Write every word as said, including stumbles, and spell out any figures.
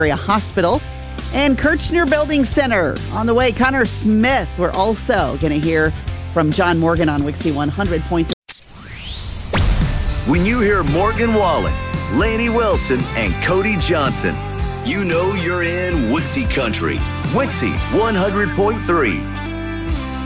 Area Hospital and Kirchner Building Center. On the way, Connor Smith. We're also going to hear from John Morgan on Wixie one hundred point three. When you hear Morgan Wallen, Laney Wilson, and Cody Johnson, you know you're in Wixie Country. Wixie one hundred point three.